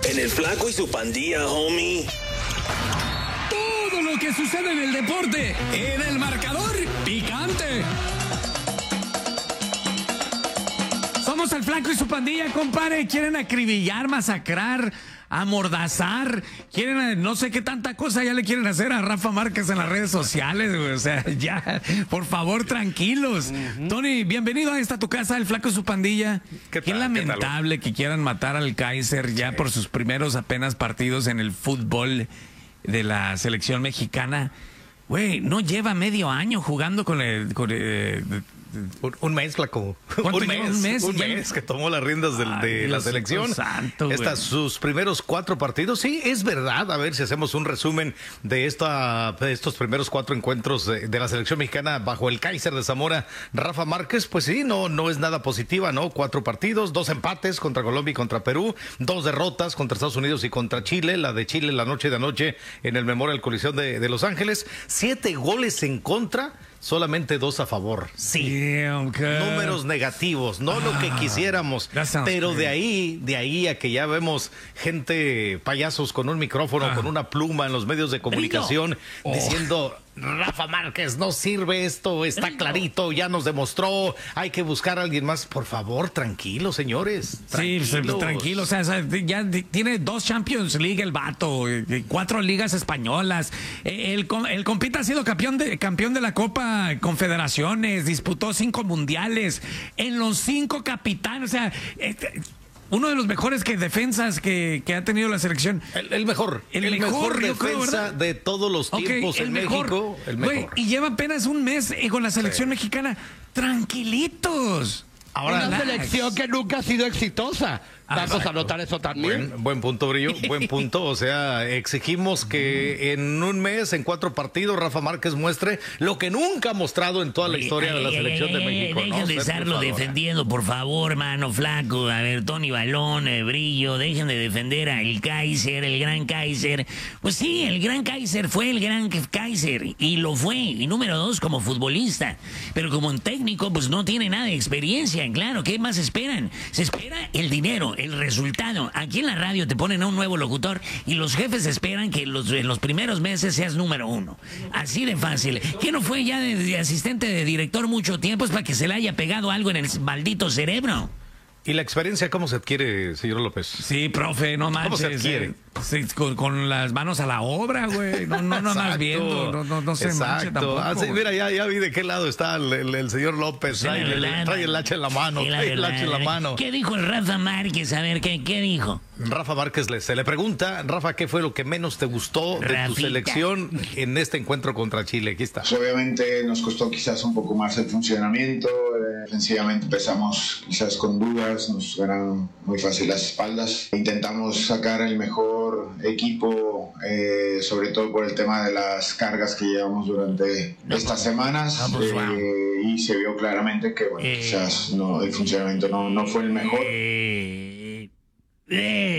En el Flaco y su Pandilla, homie. Todo lo que sucede en el deporte, en el marcador picante. Somos el Flaco y su Pandilla, compadre. Quieren acribillar, masacrar, amordazar, quieren no sé qué tanta cosa ya le quieren hacer a Rafa Márquez en las redes sociales, güey. O sea, ya, por favor, tranquilos. Tony, bienvenido a esta tu casa, el Flaco y su Pandilla. Qué lamentable que quieran matar al Kaiser ya por sus primeros apenas partidos en el fútbol de la selección mexicana. Güey, no lleva medio año jugando con un mes, Flaco. Un mes que tomó las riendas de la selección. Santo, sus primeros 4 partidos. Sí, es verdad. A ver si hacemos un resumen de estos primeros 4 encuentros de la selección mexicana bajo el Kaiser de Zamora, Rafa Márquez. Pues sí, no es nada positiva, ¿no? 4 partidos, 2 empates contra Colombia y contra Perú, 2 derrotas contra Estados Unidos y contra Chile. La de Chile la noche de anoche en el Memorial Coliseum de Los Ángeles. 7 goles en contra. Solamente 2 a favor. Sí. Números negativos, no lo que quisiéramos. Pero de ahí a que ya vemos gente, payasos con un micrófono, con una pluma en los medios de comunicación, diciendo: Rafa Márquez, no sirve esto, está clarito, ya nos demostró, hay que buscar a alguien más. Por favor, tranquilos, señores. Tranquilos. Sí, tranquilos. O sea, ya tiene 2 Champions League el vato, 4 ligas españolas. El compita ha sido campeón de la Copa Confederaciones, disputó 5 mundiales, en los 5 capitanes, o sea, uno de los mejores defensas que ha tenido la selección. El mejor defensa de todos los tiempos en México. El mejor. Güey, y lleva apenas un mes con la selección mexicana. Tranquilitos. Ahora, una selección que nunca ha sido exitosa. Vamos a notar eso también. Buen punto, Brillo. Buen punto. O sea, exigimos que en un mes, en 4 partidos, Rafa Márquez muestre lo que nunca ha mostrado en toda la historia de la selección de México. Dejen de estarlo defendiendo, por favor, hermano Flaco. A ver, Tony Balón, Brillo, dejen de defender al Kaiser, el gran Kaiser. Pues sí, el gran Kaiser fue el gran Kaiser, y lo fue. Y número 2, como futbolista. Pero como técnico, pues no tiene nada de experiencia. Claro, ¿qué más esperan? Se espera el dinero, el resultado. Aquí en la radio te ponen a un nuevo locutor y los jefes esperan que en los primeros meses seas número 1. Así de fácil. ¿Qué no fue ya de asistente de director mucho tiempo? Es para que se le haya pegado algo en el maldito cerebro. ¿Y la experiencia cómo se adquiere, señor López? Sí, profe, no manches. ¿Cómo se adquiere? Sí, con las manos a la obra, güey. No más viendo. No se manche tampoco. Sí, mira, ya vi de qué lado está el señor López. Trae el hacha en la mano. ¿Qué dijo el Rafa Márquez? A ver, ¿qué dijo? Rafa Márquez se le pregunta: Rafa, ¿qué fue lo que menos te gustó de tu selección en este encuentro contra Chile? Aquí está. Pues obviamente nos costó quizás un poco más el funcionamiento. Defensivamente empezamos quizás con dudas, nos ganaron muy fácil las espaldas. Intentamos sacar el mejor equipo, sobre todo por el tema de las cargas que llevamos durante estas semanas. Y se vio claramente que quizás el funcionamiento no fue el mejor.